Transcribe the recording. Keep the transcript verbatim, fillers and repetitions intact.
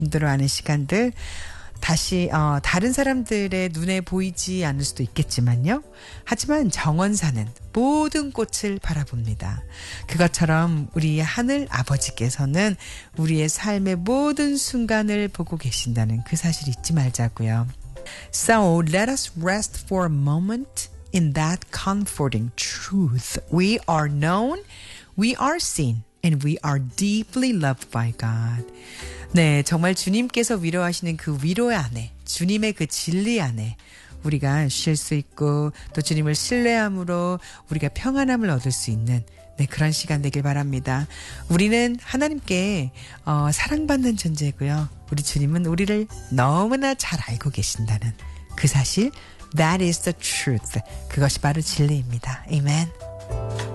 힘들어하는 시간들 다시 어, 다른 사람들의 눈에 보이지 않을 수도 있겠지만요. 하지만 정원사는 모든 꽃을 바라봅니다. 그것처럼 우리 하늘 아버지께서는 우리의 삶의 모든 순간을 보고 계신다는 그 사실 잊지 말자고요. So let us rest for a moment in that comforting truth. We are known, we are seen, and we are deeply loved by God. 네, 정말 주님께서 위로하시는 그 위로 안에, 주님의 그 진리 안에 우리가 쉴 수 있고 또 주님을 신뢰함으로 우리가 평안함을 얻을 수 있는 네, 그런 시간 되길 바랍니다. 우리는 하나님께 어, 사랑받는 존재고요. 우리 주님은 우리를 너무나 잘 알고 계신다는 그 사실, that is the truth. 그것이 바로 진리입니다. 아멘.